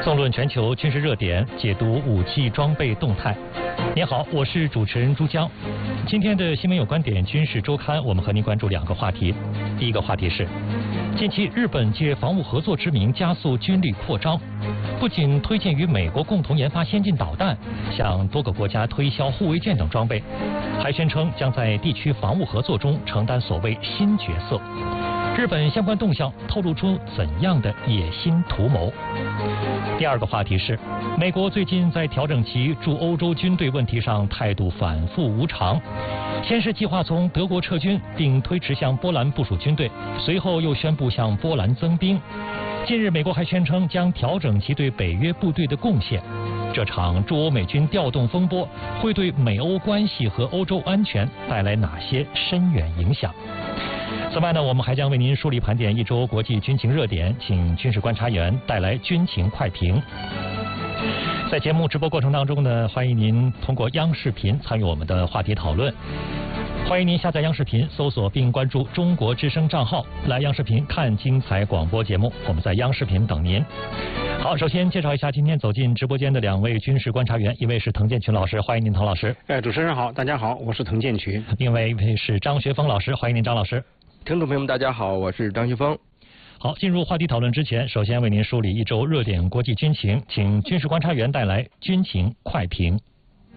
纵论全球军事热点，解读武器装备动态。您好，我是主持人朱江。今天的新闻有观点军事周刊，我们和您关注两个话题。第一个话题是，近期日本借防务合作之名加速军力扩张，不仅推荐与美国共同研发先进导弹，向多个国家推销护卫舰等装备，还宣称将在地区防务合作中承担所谓新角色。日本相关动向透露出怎样的野心图谋？第二个话题是，美国最近在调整其驻欧洲军队问题上态度反复无常，先是计划从德国撤军，并推迟向波兰部署军队，随后又宣布向波兰增兵。近日，美国还宣称将调整其对北约部队的贡献。这场驻欧美军调动风波会对美欧关系和欧洲安全带来哪些深远影响？此外呢，我们还将为您梳理盘点一周国际军情热点，请军事观察员带来军情快评。在节目直播过程当中呢，欢迎您通过央视频参与我们的话题讨论。欢迎您下载央视频，搜索并关注中国之声账号，来央视频看精彩广播节目。我们在央视频等您。好，首先介绍一下今天走进直播间的两位军事观察员，一位是滕建群老师，欢迎您，滕老师。 主持人好，大家好，我是滕建群。 另外一位是张学峰老师，欢迎您，张老师。 听众朋友们，大家好，我是张学峰。 好，进入话题讨论之前，首先为您梳理一周热点国际军情，请军事观察员带来军情快评。